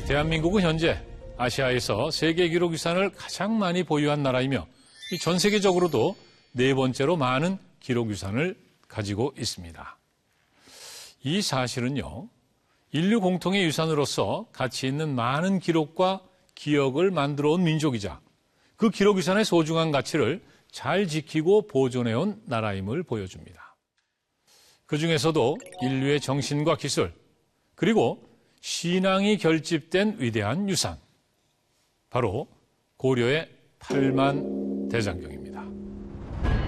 대한민국은 현재 아시아에서 세계 기록유산을 가장 많이 보유한 나라이며 전 세계적으로도 네 번째로 많은 기록유산을 가지고 있습니다. 이 사실은요, 인류 공통의 유산으로서 가치 있는 많은 기록과 기억을 만들어 온 민족이자 그 기록유산의 소중한 가치를 잘 지키고 보존해온 나라임을 보여줍니다. 그 중에서도 인류의 정신과 기술, 그리고 신앙이 결집된 위대한 유산, 바로 고려의 8만 대장경입니다.